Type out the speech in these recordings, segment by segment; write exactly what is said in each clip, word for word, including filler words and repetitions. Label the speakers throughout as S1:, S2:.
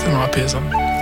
S1: C'est tellement apaisant.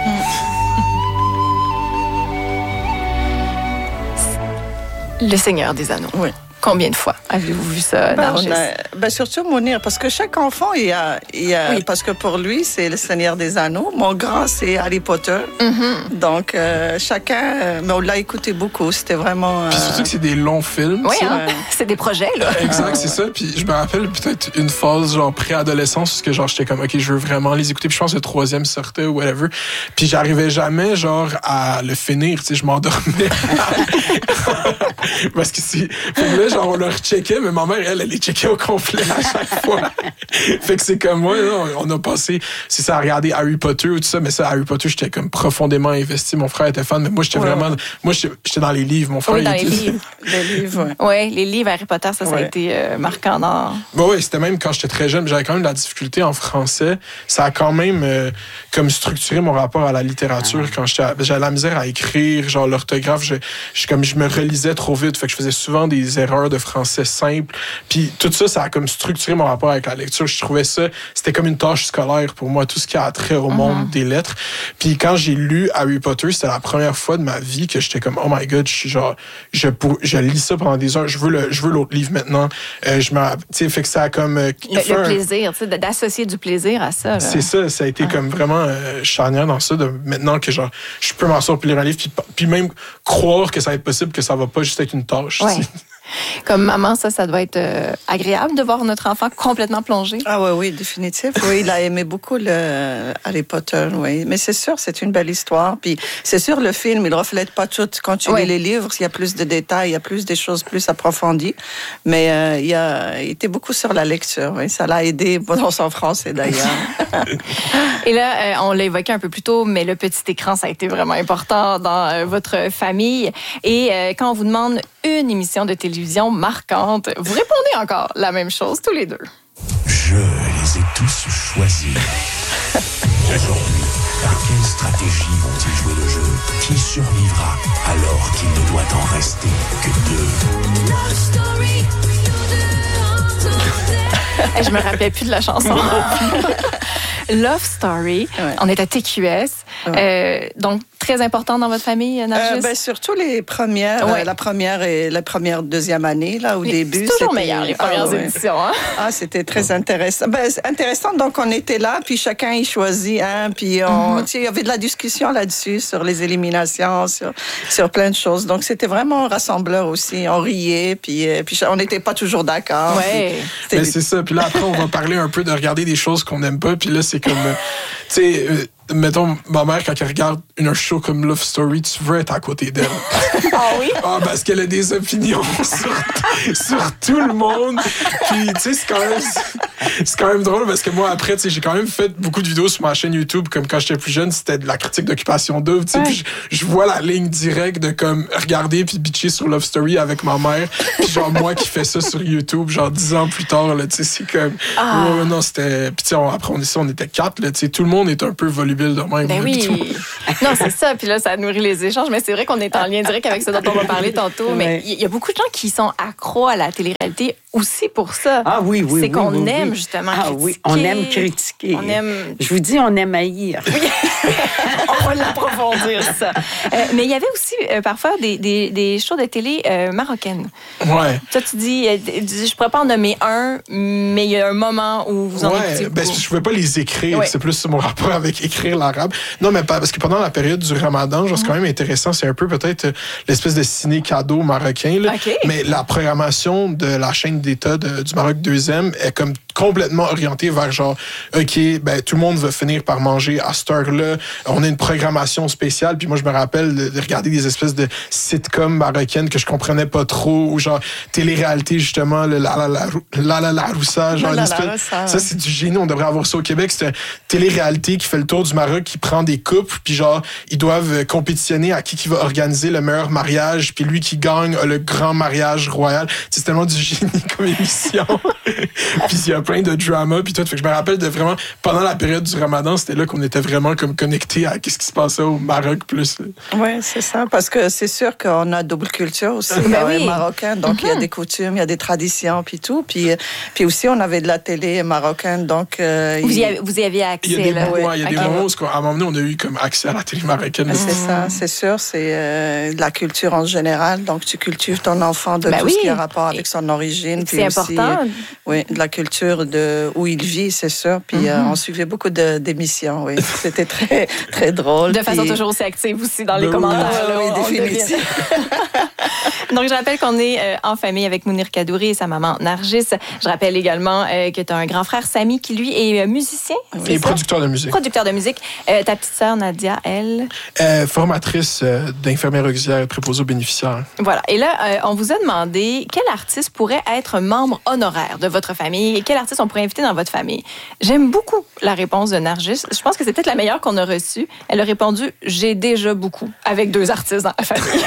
S2: Le Seigneur des Anneaux.
S3: Oui.
S2: Combien de fois avez-vous vu ça,
S3: Ben,
S2: Nargis?
S3: on a, ben surtout Mounir, parce que chaque enfant, il y a, il y a
S2: Oui.
S3: parce que pour lui, c'est le Seigneur des Anneaux. Mon grand, c'est Harry Potter. Mm-hmm. Donc, euh, chacun, euh, mais on l'a écouté beaucoup. C'était vraiment...
S1: Puis surtout que c'est des longs films.
S2: Oui,
S1: ça.
S2: hein? C'est des projets, là.
S1: Exact, c'est ça. Puis je me rappelle peut-être une phase genre préadolescence où que genre j'étais comme ok, je veux vraiment les écouter. Puis je pense que le troisième sortait ou whatever. Puis j'arrivais jamais genre à le finir. Tu sais, je m'endormais parce que c'est pour là genre on le recheckait, mais ma mère elle elle les checkait au complet à chaque fois. Fait que c'est comme moi, là, on a passé c'est ça à regarder Harry Potter ou tout ça, mais ça Harry Potter j'étais comme profondément investi. Mon frère était fan, mais moi j'étais
S3: ouais,
S1: vraiment
S3: ouais.
S1: moi j'étais, j'étais dans les livres. Mon frère
S2: Oui, dans
S1: il
S2: les
S1: était...
S2: livres.
S3: Les livres, oui.
S2: Oui, les livres Harry Potter, ça, ça a
S3: Ouais.
S2: été euh, marquant dans...
S1: Bah oui, c'était même quand j'étais très jeune, j'avais quand même de la difficulté en français. Ça a quand même euh, comme structuré mon rapport à la littérature quand j'étais à- j'avais la misère à écrire, genre l'orthographe, je, je comme je me relisais trop vite, fait que je faisais souvent des erreurs de français simples. Puis tout ça, ça a comme structuré mon rapport avec la lecture. Je trouvais ça, c'était comme une tâche scolaire pour moi, tout ce qui a trait au monde des lettres. Puis quand j'ai lu Harry Potter, c'était la première fois de ma vie que j'étais comme oh my god, je suis genre je pour, je lis ça pendant des heures, je veux le je veux l'autre livre maintenant. Euh, je me tu sais fait que ça a comme euh,
S2: Le,
S1: fait
S2: le
S1: un-
S2: plaisir, tu sais, d'associer du plaisir à ça. Là.
S1: c'est ça, ça a été comme vraiment euh, charnière dans ça, de maintenant que genre, je peux m'en sortir lire un livre, puis, puis même croire que ça va être possible, que ça va pas juste être une tâche.
S2: Ouais.
S1: tu sais.
S2: Comme maman, ça, ça doit être euh, agréable de voir notre enfant complètement plongé.
S3: Ah oui, oui, définitif. Oui, il a aimé beaucoup le Harry Potter, oui. Mais c'est sûr, c'est une belle histoire. Puis c'est sûr, le film, il reflète pas tout. Quand tu
S2: Oui.
S3: lis les livres, il y a plus de détails, il y a plus des choses plus approfondies. Mais euh, il, a, il était beaucoup sur la lecture, oui. Ça l'a aidé dans son français, d'ailleurs.
S2: Et là, euh, on l'a évoqué un peu plus tôt, mais le petit écran, ça a été vraiment important dans euh, votre famille. Et euh, quand on vous demande une émission de télévision marquante, vous répondez encore la même chose tous les deux.
S4: Je les ai tous choisis. Aujourd'hui, par quelle stratégie vont-ils jouer le jeu? Qui survivra alors qu'il ne doit en rester que deux?
S2: Je me rappelais plus de la chanson. Love Story.
S3: Ouais.
S2: On est à T Q S. Euh, donc, très important dans votre famille, Nargis?
S3: Euh, ben, surtout les premières,
S2: Ouais.
S3: euh, la première et la première, deuxième année, là, au
S2: Oui,
S3: début.
S2: c'est toujours
S3: c'était-
S2: meilleur, les premières
S3: ah, ouais.
S2: éditions. Hein?
S3: Ah, c'était très intéressant. Ben, c'est intéressant, donc on était là, puis chacun y choisit, hein, puis on,
S2: Mm-hmm.
S3: tu sais, il y avait de la discussion là-dessus, sur les éliminations, sur, sur plein de choses. Donc c'était vraiment rassembleur aussi. On riait, puis, euh, puis on n'était pas toujours d'accord.
S2: Ouais.
S3: Puis c'était
S1: Mais
S3: des-
S1: c'est ça. Puis là, après, on va parler un peu de regarder des choses qu'on n'aime pas. Puis là, c'est comme, euh, tu sais, euh, mettons, ma mère, quand elle regarde une show comme Love Story, tu veux être à côté d'elle.
S2: Ah oui?
S1: Ah, parce qu'elle a des opinions sur, sur tout le monde. Puis, tu sais, c'est quand même, c'est quand même drôle parce que moi, après, tu sais, j'ai quand même fait beaucoup de vidéos sur ma chaîne YouTube. Comme quand j'étais plus jeune, c'était de la critique d'Occupation Double, tu sais.
S2: Ouais.
S1: Puis je, je vois la ligne directe de comme regarder puis bitcher sur Love Story avec ma mère. Puis genre, moi qui fais ça sur YouTube, genre dix ans plus tard, là, tu sais, c'est comme.
S2: Ah.
S1: Ouais, ouais, non, c'était. Puis, tu sais, on- après, on est ça, on était quatre, là, tu sais. Tout le monde est un peu volubile de même.
S2: Ben
S1: là, puis tout-
S2: oui. Non, c'est ça. Puis là, ça nourrit les échanges. Mais c'est vrai qu'on est en lien direct avec ce dont on va parler tantôt. Mais
S3: Ouais.
S2: il y a beaucoup de gens qui sont accros à la télé-réalité aussi pour ça.
S5: Ah oui, oui,
S2: C'est
S5: oui,
S2: qu'on
S5: oui,
S2: aime
S5: oui.
S2: justement
S5: Ah
S2: critiquer.
S5: oui, on aime critiquer.
S2: On aime...
S5: Je vous dis, on aime haïr.
S2: On va l'approfondir, ça. Euh, mais il y avait aussi euh, parfois des, des, des shows de télé euh, marocaines.
S1: Ouais.
S2: Toi, tu dis, euh, tu dis, je pourrais pas en nommer un, mais il y a un moment où vous en
S1: Ouais,
S2: écoutez
S1: ben,
S2: beaucoup.
S1: je pouvais pas les écrire.
S2: Ouais.
S1: C'est plus mon rapport avec écrire l'arabe. Non, mais pas, parce que pendant la période du Ramadan, genre, c'est quand même intéressant. C'est un peu peut-être euh, l'espèce de ciné-cadeau marocain. Là.
S2: OK.
S1: Mais la programmation de la chaîne d'État de- du Maroc deuxième est comme complètement orientée vers genre, OK, ben, tout le monde va finir par manger à cette heure-là. On a une programmation spéciale. Puis moi, je me rappelle de, de regarder des espèces de sitcoms marocaines que je comprenais pas trop. Ou genre, télé-réalité, justement, le la la la la la la roussa, genre,
S3: La La
S1: une espèce-
S3: Roussa,
S1: ça, c'est du génie. On devrait avoir ça au Québec. C'est une télé-réalité qui fait le tour du Maroc, qui prend des couples, puis genre, ils doivent euh, compétitionner à qui qui va organiser le meilleur mariage, puis lui qui gagne a le grand mariage royal. C'est tellement du génie comme émission. Puis il y a a plein de drama puis tout. Fait que je me rappelle de vraiment, pendant la période du Ramadan, c'était là qu'on était vraiment comme connectés à ce qui se passait au Maroc plus.
S3: Oui, c'est ça. Parce que c'est sûr qu'on a double culture aussi,
S2: Ben
S3: les
S2: oui.
S3: Marocains. Donc, il y a des coutumes, il y a des traditions, puis tout. Puis, puis aussi, on avait de la télé marocaine. Donc, euh,
S2: Vous y,
S3: il-
S2: avez, vous y aviez
S1: Il y a
S2: accès,
S1: des,
S2: là.
S1: moments, il y a des
S2: Ok.
S1: moments où, à un moment donné, on a eu comme accès à la télé marocaine.
S3: C'est ça, c'est sûr, c'est euh, la culture en général. Donc, tu cultives ton enfant de
S2: Ben
S3: tout
S2: oui.
S3: ce qui a rapport avec son origine.
S2: C'est
S3: puis aussi,
S2: important.
S3: euh, oui, de la culture de où il vit, c'est sûr. Puis, euh, on suivait beaucoup de, d'émissions, oui. C'était très, très drôle.
S2: De façon
S3: puis-
S2: toujours aussi active aussi dans les
S1: Ben oui.
S2: commentaires.
S3: Ah,
S2: là,
S3: oui,
S2: on- on le devine.
S3: définitivement.
S2: Donc, je rappelle qu'on est euh, en famille avec Mounir Kadouri et sa maman Nargis. Je rappelle également euh, que tu as un grand frère, Samy, qui lui est euh, musicien.
S1: Et
S2: c'est ça?
S1: producteur de musique.
S2: Producteur de musique. Euh, ta petite sœur, Nadia, elle.
S1: Euh, formatrice euh, d'infirmière auxiliaire préposée aux bénéficiaires.
S2: Voilà. Et là, euh, on vous a demandé quel artiste pourrait être membre honoraire de votre famille et quel artiste on pourrait inviter dans votre famille. J'aime beaucoup la réponse de Nargis. Je pense que c'est peut-être la meilleure qu'on a reçue. Elle a répondu « J'ai déjà beaucoup » avec deux artistes dans la famille.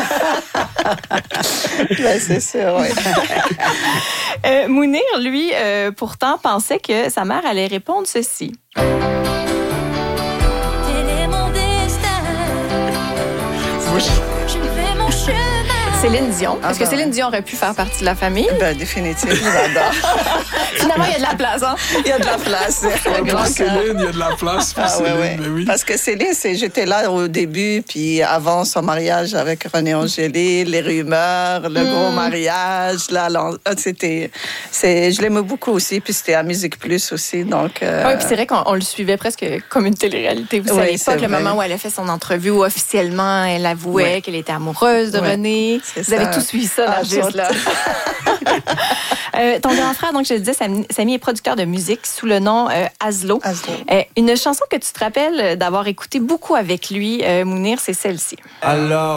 S3: Ben, c'est sûr, oui.
S2: Euh, Mounir, lui, euh, pourtant, pensait que sa mère allait répondre ceci.
S6: Tel est mon destin.
S1: Moi, je-
S6: Je fais mon chemin.
S2: Céline Dion. Est-ce que
S3: bah
S2: Céline Dion aurait pu faire partie de la famille?
S3: Ben, définitivement, j'adore.
S2: Finalement, il y a de la place, hein?
S3: Il y a de la place.
S1: Pour
S3: Le grand cœur.
S1: Céline, il y a de la place pour
S3: Ah,
S1: Céline,
S3: ouais, ouais.
S1: ben oui.
S3: Parce que Céline, c'est, j'étais là au début, puis avant son mariage avec René Angélil, les rumeurs, le gros mariage, là, l'en- c'était, c'est, je l'aimais beaucoup aussi, puis c'était à Musique Plus aussi, donc. euh,
S2: Oui, puis c'est vrai qu'on on le suivait presque comme une télé-réalité. Vous
S3: Oui,
S2: savez
S3: c'est
S2: pas que le
S3: vrai.
S2: moment où elle a fait son entrevue, où officiellement, elle avouait
S3: Oui.
S2: qu'elle était amoureuse de
S3: Oui,
S2: René.
S3: c'est
S2: Vous avez
S3: ça.
S2: tout suivi ça,
S3: Ah,
S2: Nargis,
S3: tout.
S2: là. Euh, ton grand frère, donc je le disais, Samy, Samy est producteur de musique sous le nom euh, Aslo.
S3: Aslo.
S2: Euh, une chanson que tu te rappelles d'avoir écouté beaucoup avec lui, euh, Mounir, c'est celle-ci.
S7: Alors